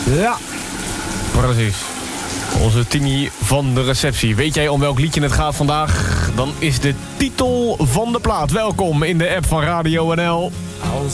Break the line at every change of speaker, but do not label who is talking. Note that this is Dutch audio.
Ja, precies. Onze Tini van de receptie. Weet jij om welk liedje het gaat vandaag? Dan is de titel van de plaat. Welkom in de app van Radio NL.
Als